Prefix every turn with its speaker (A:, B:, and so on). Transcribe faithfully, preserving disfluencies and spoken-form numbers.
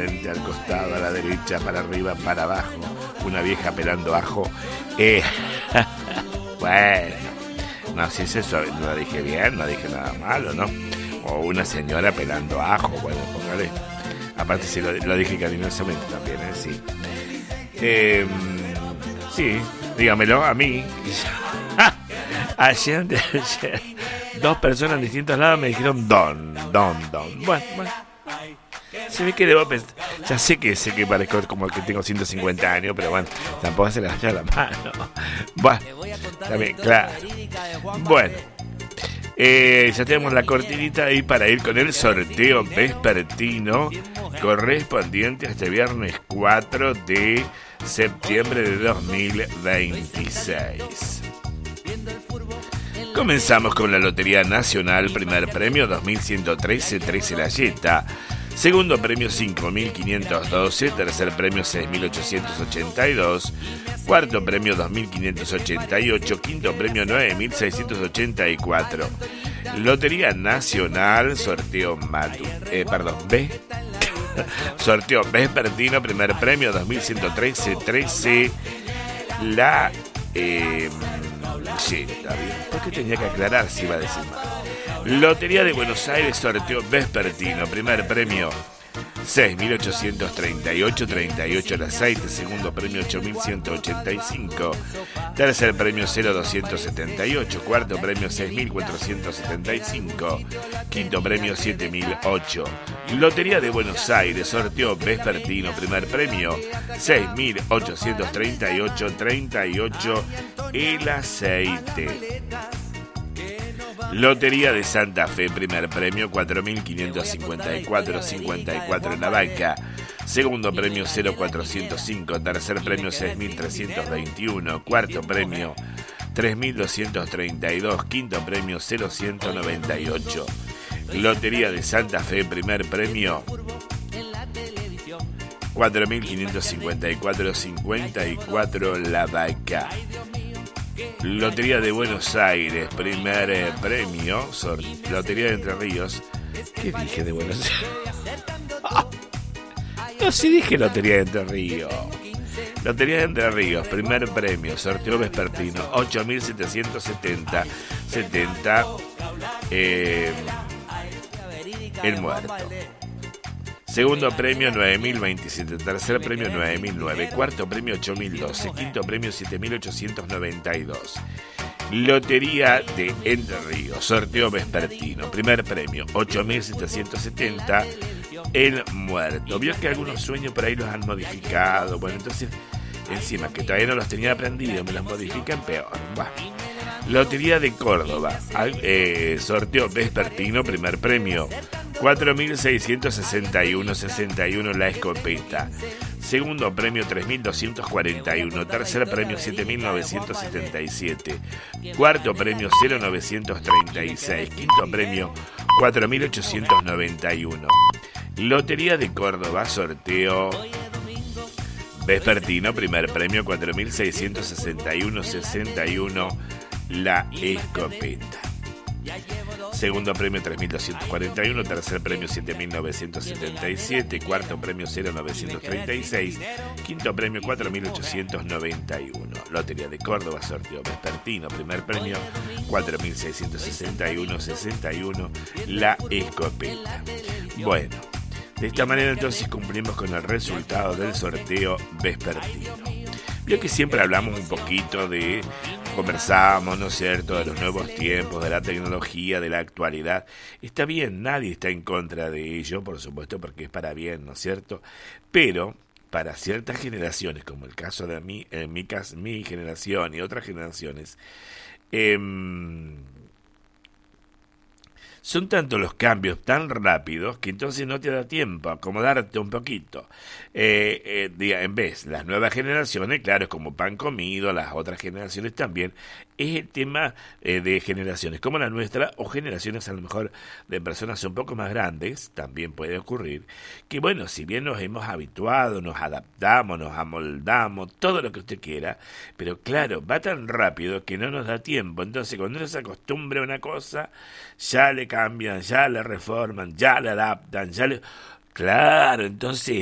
A: frente, al costado, a la derecha, para arriba, para abajo, una vieja pelando ajo. Eh, bueno, no, si es eso, no lo dije bien, no dije nada malo, ¿no? O una señora pelando ajo, bueno, póngale. Aparte sí, lo, lo dije cariñosamente también, ¿eh? Sí. Eh, sí, dígamelo a mí. Ayer, ayer, dos personas en distintos lados me dijeron don, don, don. Bueno, bueno. Se ve que debo pensar. Ya sé que sé que parezco como el que tengo ciento cincuenta años, pero bueno, tampoco se le vaya la mano. Bueno, también, claro. Bueno, eh, ya tenemos la cortinita ahí para ir con el sorteo vespertino correspondiente a este viernes cuatro de septiembre de dos mil veintiséis. Comenzamos con la Lotería Nacional, primer premio dos mil ciento trece, trece la yeta. Segundo premio cinco mil quinientos doce, tercer premio seis mil ochocientos ochenta y dos, cuarto premio dos mil quinientos ochenta y ocho, quinto premio nueve mil seiscientos ochenta y cuatro. Lotería Nacional, sorteo Matu, eh, perdón, B. Sorteo vespertino, primer premio dos mil ciento trece, trece la eh, sí, está bien. ¿Por qué tenía que aclarar si iba a decir mal? Lotería de Buenos Aires, sorteo vespertino, primer premio seis mil ochocientos treinta y ocho, treinta y ocho el aceite, segundo premio ocho mil ciento ochenta y cinco, tercer premio cero mil doscientos setenta y ocho, cuarto premio seis mil cuatrocientos setenta y cinco, quinto premio siete mil ocho. Lotería de Buenos Aires, sorteo vespertino, primer premio seis mil ochocientos treinta y ocho, treinta y ocho el aceite. Lotería de Santa Fe, primer premio cuatro mil quinientos cincuenta y cuatro, cincuenta y cuatro en la banca. Segundo premio cero mil cuatrocientos cinco, tercer premio seis mil trescientos veintiuno, cuarto premio tres mil doscientos treinta y dos, quinto premio cero mil ciento noventa y ocho. Lotería de Santa Fe, primer premio cuatro mil quinientos cincuenta y cuatro, cincuenta y cuatro la banca. Lotería de Buenos Aires, primer eh, premio, sor- Lotería de Entre Ríos. ¿Qué dije de Buenos Aires? Oh, no, sí dije Lotería de Entre Ríos. Lotería de Entre Ríos, primer premio, sorteo vespertino, ocho mil setecientos setenta, setenta, eh, el muerto. Segundo premio nueve mil veintisiete, tercer premio nueve mil nueve, cuarto premio ocho mil doce, quinto premio siete mil ochocientos noventa y dos. Lotería de Entre Ríos, sorteo vespertino, primer premio ocho mil setecientos setenta, el muerto. Vio que algunos sueños por ahí los han modificado, bueno, entonces encima que todavía no los tenía aprendidos, me los modifican peor. Bah. Lotería de Córdoba, eh, sorteo vespertino, primer premio cuatro mil seiscientos sesenta y uno, sesenta y uno la escopeta. Segundo premio tres mil doscientos cuarenta y uno, tercer premio siete mil novecientos setenta y siete, cuarto premio cero mil novecientos treinta y seis, quinto premio cuatro mil ochocientos noventa y uno. Lotería de Córdoba, sorteo vespertino, primer premio cuatro mil seiscientos sesenta y uno, sesenta y uno la escopeta. Segundo premio tres mil doscientos cuarenta y uno, tercer premio siete mil novecientos setenta y siete, cuarto premio cero mil novecientos treinta y seis, quinto premio cuatro mil ochocientos noventa y uno. Lotería de Córdoba, sorteo vespertino, primer premio cuatro mil seiscientos sesenta y uno, sesenta y uno la escopeta. Bueno, de esta manera entonces cumplimos con el resultado del sorteo vespertino. Vio que siempre hablamos un poquito de, conversamos, ¿no es cierto?, de los nuevos tiempos, de la tecnología, de la actualidad. Está bien, nadie está en contra de ello, por supuesto, porque es para bien, ¿no es cierto? Pero para ciertas generaciones, como el caso de mí, en mi caso, mi generación y otras generaciones, eh, son tantos los cambios tan rápidos que entonces no te da tiempo a acomodarte un poquito. Eh, eh, en vez, las nuevas generaciones, claro, es como pan comido, las otras generaciones también. Es el tema eh, de generaciones como la nuestra, o generaciones a lo mejor de personas un poco más grandes, también puede ocurrir, que bueno, si bien nos hemos habituado, nos adaptamos, nos amoldamos, todo lo que usted quiera, pero claro, va tan rápido que no nos da tiempo. Entonces cuando uno se acostumbra a una cosa, ya le cambian, ya le reforman, ya le adaptan, ya le... Claro, entonces